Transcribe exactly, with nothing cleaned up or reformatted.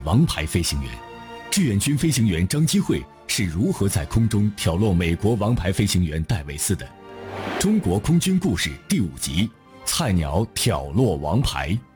王牌飞行员，志愿军飞行员张基慧是如何在空中挑落美国王牌飞行员戴维斯的？中国空军故事第五集：菜鸟挑落王牌。